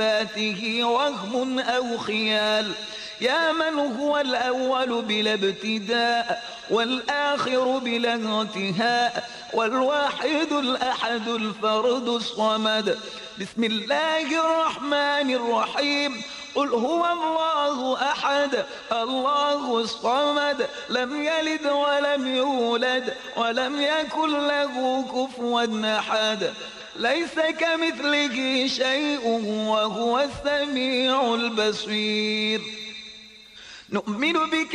ذاته وهم أو خيال، يا من هو الأول بلا ابتداء والآخر بلا انتهاء والواحد الأحد الفرد الصمد. بسم الله الرحمن الرحيم. قل هو الله أحد الله الصمد، لم يلد ولم يولد ولم يكن له كفوا أحد، ليس كمثله شيء وهو السميع البصير. نؤمن بك